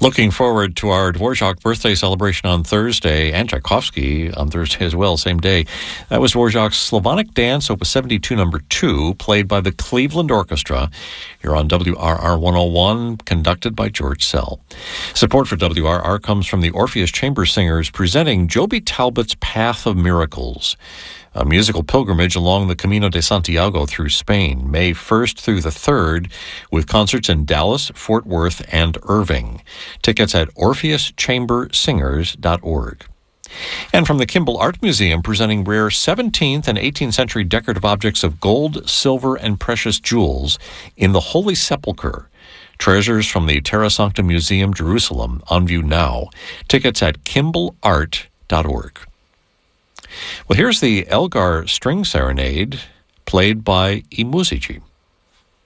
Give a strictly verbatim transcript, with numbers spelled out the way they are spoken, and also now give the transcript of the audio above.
Looking forward to our Dvorak birthday celebration on Thursday, and Tchaikovsky on Thursday as well, same day. That was Dvorak's Slavonic Dance, Opus seventy-two, number two, played by the Cleveland Orchestra, here on W R R one oh one, conducted by George Sell. Support for W R R comes from the Orpheus Chamber Singers, presenting Joby Talbot's Path of Miracles, a musical pilgrimage along the Camino de Santiago through Spain, May first through the third, with concerts in Dallas, Fort Worth, and Irving. Tickets at orpheus chamber singers dot org. And from the Kimball Art Museum, presenting rare seventeenth and eighteenth century decorative objects of gold, silver, and precious jewels in the Holy Sepulchre. Treasures from the Terra Sancta Museum, Jerusalem, on view now. Tickets at kimball art dot org. Well, here's the Elgar String Serenade, played by I Musici.